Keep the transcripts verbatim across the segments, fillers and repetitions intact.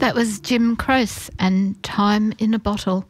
That was Jim Croce and Time in a Bottle.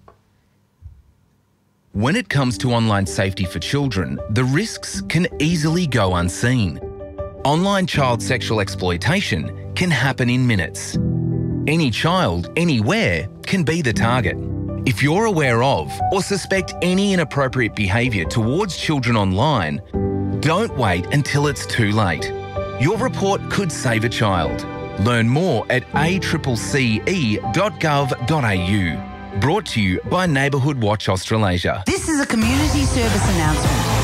When it comes to online safety for children, the risks can easily go unseen. Online child sexual exploitation can happen in minutes. Any child, anywhere, can be the target. If you're aware of or suspect any inappropriate behaviour towards children online, don't wait until it's too late. Your report could save a child. Learn more at a c c c e dot gov dot a u. Brought to you by Neighbourhood Watch Australasia. This is a community service announcement.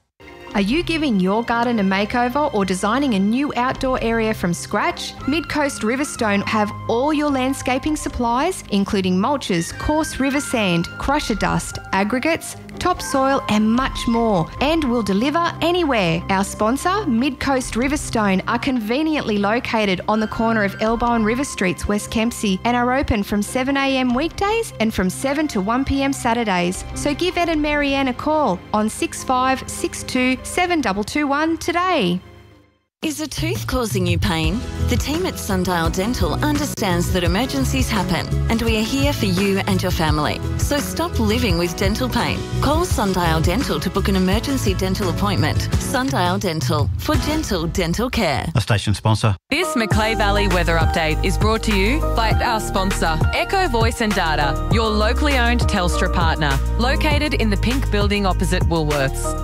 Are you giving your garden a makeover or designing a new outdoor area from scratch? Mid-Coast Riverstone have all your landscaping supplies, including mulches, coarse river sand, crusher dust, aggregates, topsoil and much more, and will deliver anywhere. Our sponsor, Mid-Coast Riverstone, are conveniently located on the corner of Elbow and River Streets, West Kempsey, and are open from seven a m weekdays and from seven to one p m Saturdays. So give Ed and Marianne a call on six five six two seven two two one today. Is a tooth causing you pain? The team at Sundial Dental understands that emergencies happen and we are here for you and your family. So stop living with dental pain. Call Sundial Dental to book an emergency dental appointment. Sundial Dental, for gentle dental care. A station sponsor. This Macleay Valley weather update is brought to you by our sponsor, Echo Voice and Data, your locally owned Telstra partner, located in the pink building opposite Woolworths.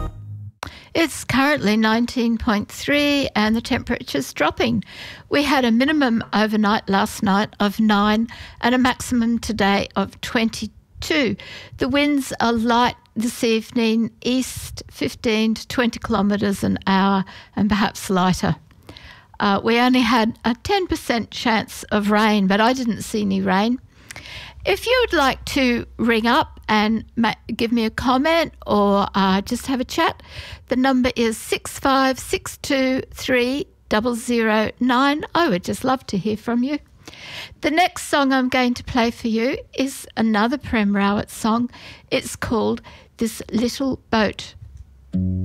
It's currently nineteen point three and the temperature's dropping. We had a minimum overnight last night of nine and a maximum today of twenty-two. The winds are light this evening, east fifteen to twenty kilometres an hour and perhaps lighter. Uh, we only had a ten percent chance of rain, but I didn't see any rain. If you would like to ring up and ma- give me a comment or uh, just have a chat, the number is six five six two three zero zero nine. I would just love to hear from you. The next song I'm going to play for you is another Prem Rawat song. It's called This Little Boat.